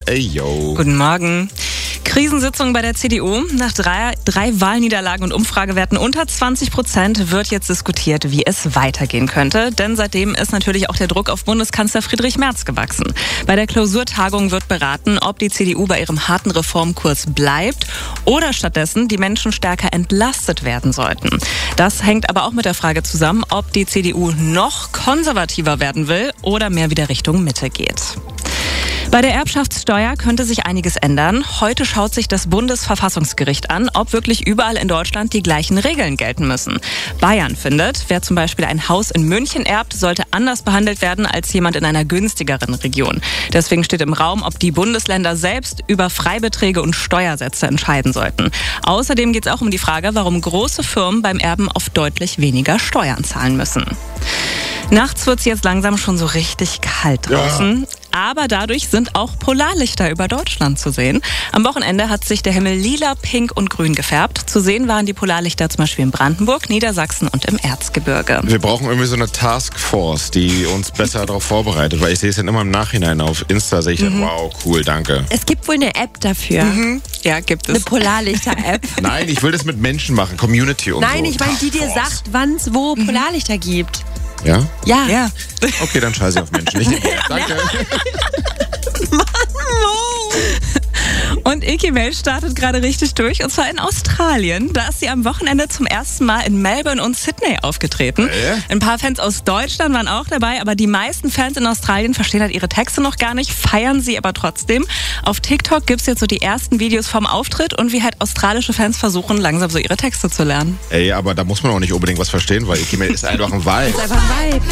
Ey, yo. Guten Morgen. Krisensitzung bei der CDU. Nach drei Wahlniederlagen und Umfragewerten unter 20% wird jetzt diskutiert, wie es weitergehen könnte. Denn seitdem ist natürlich auch der Druck auf Bundeskanzler Friedrich Merz gewachsen. Bei der Klausurtagung wird beraten, ob die CDU bei ihrem harten Reformkurs bleibt oder stattdessen die Menschen stärker entlastet werden sollten. Das hängt aber auch mit der Frage zusammen, ob die CDU noch konservativer werden will oder mehr wieder Richtung Mitte geht. Bei der Erbschaftssteuer könnte sich einiges ändern. Heute schaut sich das Bundesverfassungsgericht an, ob wirklich überall in Deutschland die gleichen Regeln gelten müssen. Bayern findet, wer zum Beispiel ein Haus in München erbt, sollte anders behandelt werden als jemand in einer günstigeren Region. Deswegen steht im Raum, ob die Bundesländer selbst über Freibeträge und Steuersätze entscheiden sollten. Außerdem geht es auch um die Frage, warum große Firmen beim Erben oft deutlich weniger Steuern zahlen müssen. Nachts wird es jetzt langsam schon so richtig kalt draußen. Ja. Aber dadurch sind auch Polarlichter über Deutschland zu sehen. Am Wochenende hat sich der Himmel lila, pink und grün gefärbt. Zu sehen waren die Polarlichter zum Beispiel in Brandenburg, Niedersachsen und im Erzgebirge. Wir brauchen irgendwie so eine Taskforce, die uns besser darauf vorbereitet. Weil ich sehe es dann immer im Nachhinein auf Insta, sehe ich dann, wow, cool, danke. Es gibt wohl eine App dafür. Ja, gibt es. Eine Polarlichter-App. Nein, ich will das mit Menschen machen, Community und so. Nein, ich meine, die dir sagt, wann es wo Polarlichter gibt. Ja? Ja. Okay, dann scheiße ich auf Menschen. Ich nehme danke. Mann, Und Eki Welt startet gerade richtig durch, und zwar in Australien. Da ist sie am Wochenende zum ersten Mal in Melbourne und Sydney aufgetreten. Ein paar Fans aus Deutschland waren auch dabei, aber die meisten Fans in Australien verstehen halt ihre Texte noch gar nicht, feiern sie aber trotzdem. Auf TikTok gibt es jetzt so die ersten Videos vom Auftritt und wie halt australische Fans versuchen, langsam so ihre Texte zu lernen. Ey, aber da muss man auch nicht unbedingt was verstehen, weil Eki Welt ist einfach ein Vibe. ist einfach ein Vibe.